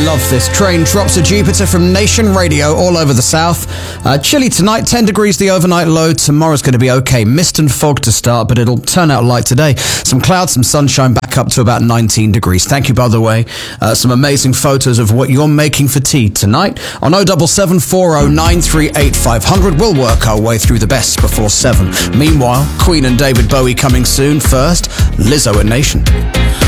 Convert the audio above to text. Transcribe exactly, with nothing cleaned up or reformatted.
love this. Train Drops of Jupiter from Nation Radio all over the south. Uh, chilly tonight, ten degrees the overnight low. Tomorrow's going to be okay. Mist and fog to start, but it'll turn out light today. Some clouds, some sunshine, back up to about nineteen degrees. Thank you, by the way. Uh, some amazing photos of what you're making for tea tonight on oh seven seven four oh nine three eight five hundred. We'll work our way through the best before seven. Meanwhile, Queen and David Bowie coming soon. First, Lizzo and Nation.